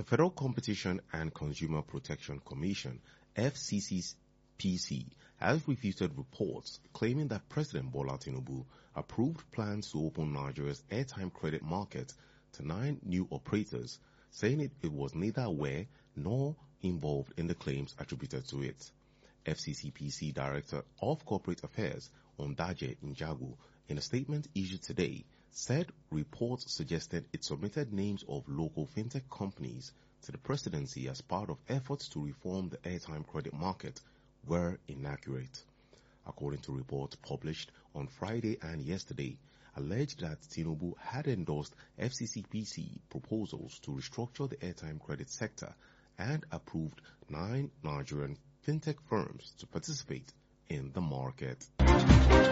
Federal Competition and Consumer Protection Commission, FCCPC, has refuted reports claiming that President Bola Tinubu approved plans to open Nigeria's airtime credit market to 9 new operators, saying it was neither aware nor involved in the claims attributed to it. FCCPC Director of Corporate Affairs, Ondaje Njagu, in a statement issued today, said reports suggested it submitted names of local fintech companies to the presidency as part of efforts to reform the airtime credit market were inaccurate. According to reports published on Friday and yesterday, alleged that Tinubu had endorsed FCCPC proposals to restructure the airtime credit sector and approved 9 Nigerian fintech firms to participate in the market.